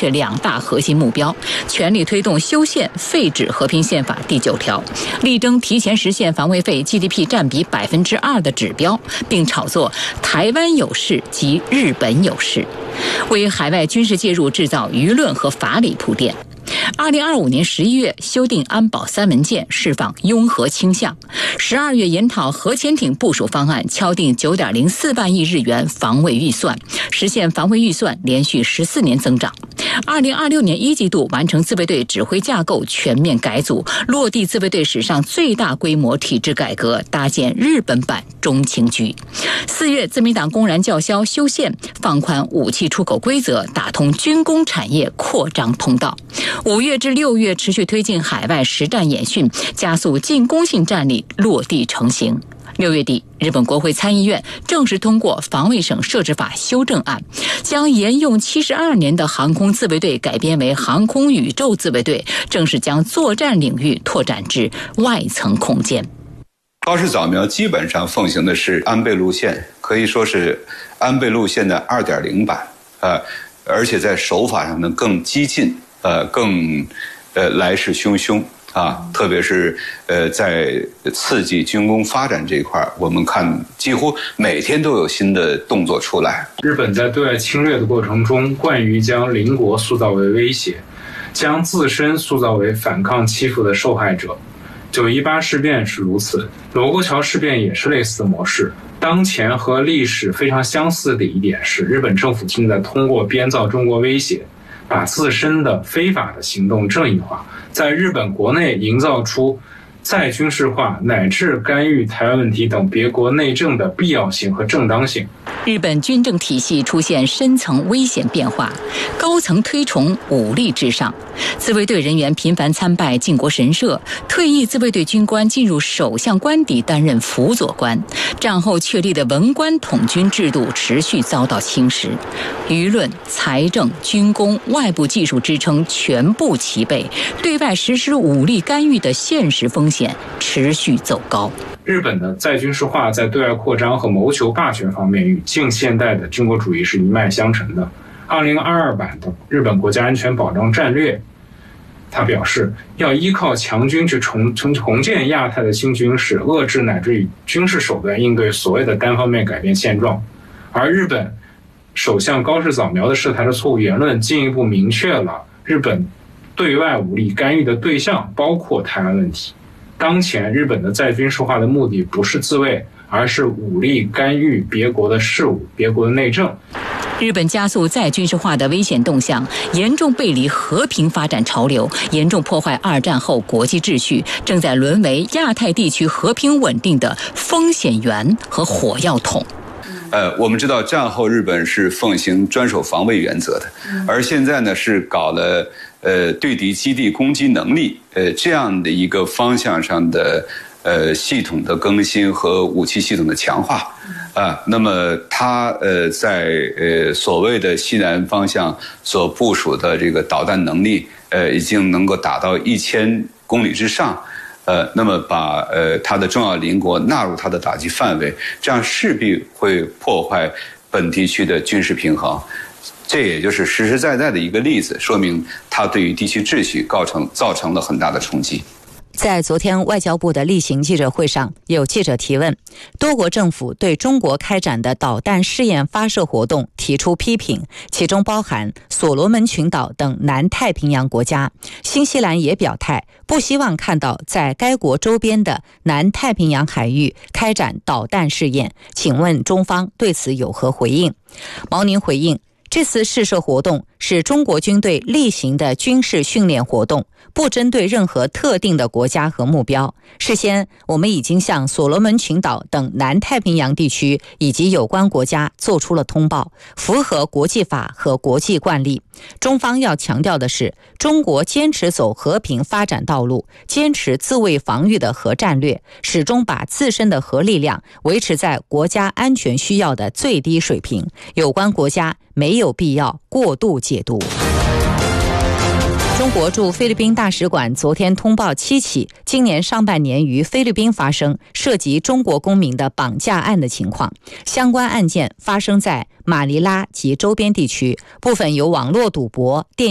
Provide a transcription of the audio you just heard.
确2大核心目标，全力推动修宪废止和平宪法第9条，力争提前实现防卫费 GDP 占比2%的指标，并炒作台湾有事及日本有事，为海外军事介入制造舆论和法理铺垫。2025年11月修订安保3文件，释放拥核倾向。12月研讨核潜艇部署方案，敲定9.04万亿日元防卫预算，实现防卫预算连续14年增长。2026年1季度完成自卫队指挥架构全面改组，落地自卫队史上最大规模体制改革，搭建日本版中情局。4月，自民党公然叫嚣修宪，放宽武器出口规则，打通军工产业扩张通道。5月至6月持续推进海外实战演训，加速进攻性战力落地成型。6月底，日本国会参议院正式通过防卫省设置法修正案，将沿用72年的航空自卫队改编为航空宇宙自卫队，正式将作战领域拓展至外层空间。 高市早苗基本上奉行的是安倍路线，可以说是安倍路线的 2.0 版，而且在手法上呢更激进，更来势汹汹啊，特别是在刺激军工发展这一块，我们看几乎每天都有新的动作出来。 日本在对外侵略的过程中，惯于将邻国塑造为威胁，将自身塑造为反抗欺负的受害者。9·18事变是如此，罗沟桥事变也是类似的模式。当前和历史非常相似的一点是，日本政府正在通过编造中国威胁，把自身的非法的行动正义化，在日本国内营造出再军事化乃至干预台湾问题等别国内政的必要性和正当性。 日本军政体系出现深层危险变化，高层推崇武力至上，自卫队人员频繁参拜靖国神社，退役自卫队军官进入首相官邸担任辅佐官，战后确立的文官统军制度持续遭到侵蚀，舆论、财政、军工、外部技术支撑全部齐备，对外实施武力干预的现实风险持续走高。 日本的再军事化在对外扩张和谋求霸权方面与近现代的军国主义是一脉相承的。2022版的日本国家安全保障战略，他表示要依靠强军去重建亚太的新军事，遏制乃至以军事手段应对所谓的单方面改变现状。而日本首相高市早苗的涉台的错误言论，进一步明确了日本对外武力干预的对象包括台湾问题。当前日本的再军事化的目的不是自卫，而是武力干预别国的事务、别国的内政。 日本加速再军事化的危险动向，严重背离和平发展潮流，严重破坏2战后国际秩序，正在沦为亚太地区和平稳定的风险源和火药桶。 我们知道战后日本是奉行专守防卫原则的，而现在呢是搞了对敌基地攻击能力这样的一个方向上的系统的更新和武器系统的强化那么它在所谓的西南方向所部署的这个导弹能力已经能够达到1000公里之上。那么把它的重要邻国纳入它的打击范围，这样势必会破坏本地区的军事平衡。这也就是实实在在的一个例子，说明它对于地区秩序造成了很大的冲击。 在昨天外交部的例行记者会上，有记者提问，多国政府对中国开展的导弹试验发射活动提出批评，其中包含所罗门群岛等南太平洋国家。新西兰也表态，不希望看到在该国周边的南太平洋海域开展导弹试验。请问中方对此有何回应？毛宁回应，这次试射活动是中国军队例行的军事训练活动，不针对任何特定的国家和目标。事先我们已经向所罗门群岛等南太平洋地区以及有关国家做出了通报，符合国际法和国际惯例。中方要强调的是，中国坚持走和平发展道路，坚持自卫防御的核战略，始终把自身的核力量维持在国家安全需要的最低水平。有关国家没有必要过度解读。中国驻菲律宾大使馆昨天通报7起今年上半年于菲律宾发生涉及中国公民的绑架案的情况，相关案件发生在马尼拉及周边地区，部分由网络赌博、电